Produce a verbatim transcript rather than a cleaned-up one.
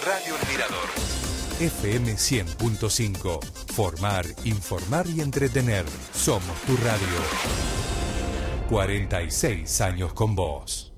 Radio El Mirador. F M cien punto cinco. Formar, informar y entretener. Somos tu radio. cuarenta y seis años con vos.